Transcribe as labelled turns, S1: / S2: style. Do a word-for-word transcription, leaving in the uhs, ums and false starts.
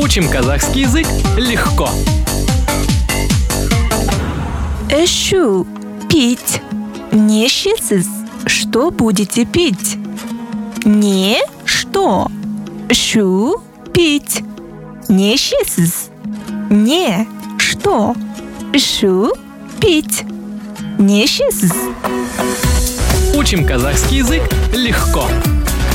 S1: Учим казахский язык легко.
S2: Эшу – пить. Не щисыз. Что будете пить? Не что. Шу – пить. Не щисыз. Не что. Шу – пить. Не щисыз.
S1: Учим казахский язык легко.